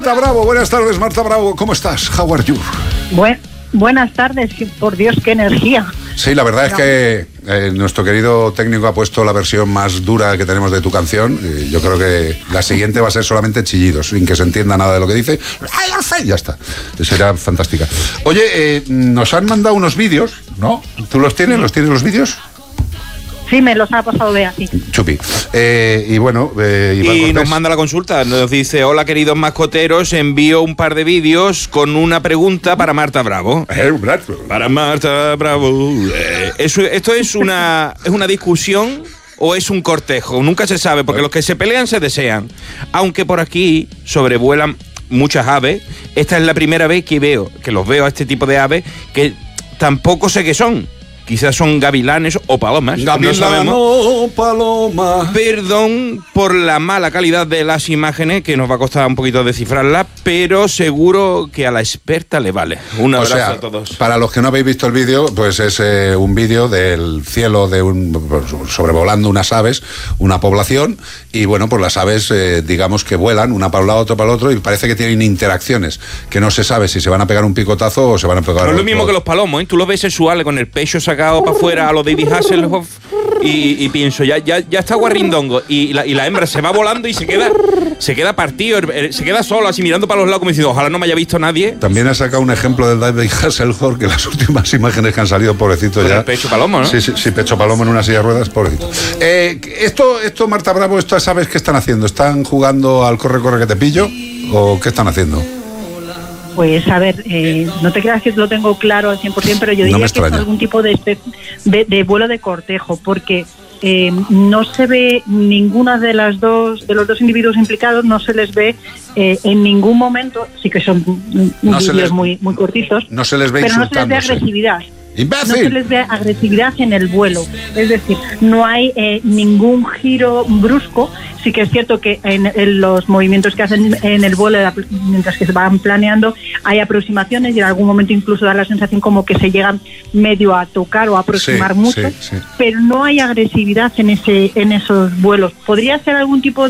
Marta Bravo, buenas tardes, Marta Bravo, ¿cómo estás? How are you? Buenas tardes, por Dios, qué energía. Sí, la verdad es que nuestro querido técnico ha puesto la versión más dura que tenemos de tu canción. Yo creo que la siguiente va a ser solamente chillidos, sin que se entienda nada de lo que dice. Ya está, será fantástica. Oye, nos han mandado unos vídeos, ¿no? ¿Tú los tienes? ¿Los tienes los vídeos? Sí, me los ha pasado Bea, sí. Chupi. Y bueno, y nos manda la consulta, nos dice: hola queridos mascoteros, envío un par de vídeos con una pregunta para Marta Bravo. Para Marta Bravo. ¿Esto es una discusión o es un cortejo? Nunca se sabe, porque los que se pelean se desean. Aunque por aquí sobrevuelan muchas aves. Esta es la primera vez que los veo a este tipo de aves, que tampoco sé qué son. Quizás son gavilanes o palomas. No sabemos. Paloma. Perdón por la mala calidad de las imágenes, que nos va a costar un poquito descifrarlas, pero seguro que a la experta le vale. Un abrazo a todos. Para los que no habéis visto el vídeo, pues es un vídeo del cielo sobrevolando unas aves, una población, y bueno, pues las aves, digamos que vuelan, una para un lado, otra para el otro, y parece que tienen interacciones, que no se sabe si se van a pegar un picotazo o se van a pegar... No es lo mismo que los palomos, ¿eh? Tú los ves sexuales con el pecho sacado para afuera a los David Hasselhoff y pienso, ya está guarrindongo, y la hembra se va volando y se queda partido, se queda solo así mirando para los lados como diciendo, ojalá no me haya visto nadie. También ha sacado un ejemplo del David Hasselhoff, que las últimas imágenes que han salido, pobrecito, ya. El pecho palomo, ¿no? Sí, pecho palomo en una silla de ruedas, pobrecito. Esto, Marta Bravo, ¿estas aves qué están haciendo? ¿Están jugando al corre que te pillo? ¿O qué están haciendo? Pues a ver, no te creas que lo tengo claro al 100%, pero yo diría que es algún tipo de vuelo de cortejo, porque no se ve ninguna de los dos individuos implicados, no se les ve en ningún momento, sí que son vídeos muy cortitos, no se les ve, pero no se les ve agresividad. ¡Imbécil! No se les ve agresividad en el vuelo, es decir, no hay ningún giro brusco. Sí que es cierto que en los movimientos que hacen en el vuelo, mientras que se van planeando, hay aproximaciones y en algún momento incluso da la sensación como que se llegan medio a tocar o a aproximar mucho, pero no hay agresividad en esos vuelos. Podría ser algún tipo